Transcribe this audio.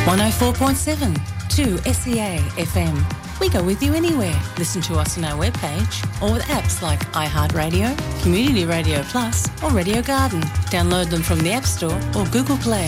104.7 to SEA FM. We go with you anywhere. Listen to us on our webpage or with apps like iHeartRadio, Community Radio Plus or Radio Garden. Download them from the App Store or Google Play.